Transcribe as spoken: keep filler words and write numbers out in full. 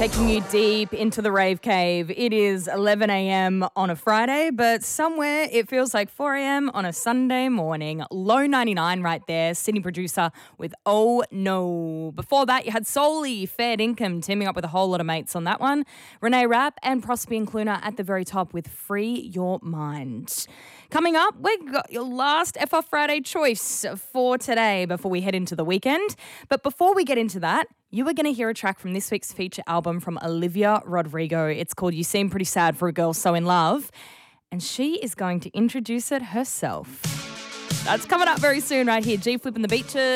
Taking you deep into the rave cave. It is eleven a.m. on a Friday, but somewhere it feels like four a.m. on a Sunday morning. Low ninety-nine right there, Sydney producer with Oh No. Before that, you had Solly, Fair Income, teaming up with a whole lot of mates on that one. Renee Rapp and Prosper and Cluna at the very top with Free Your Mind. Coming up, we've got your last F Off Friday choice for today before we head into the weekend. But before we get into that, you are going to hear a track from this week's feature album from Olivia Rodrigo. It's called You Seem Pretty Sad for a Girl So In Love. And she is going to introduce it herself. That's coming up very soon right here. G Flip and the Beaches.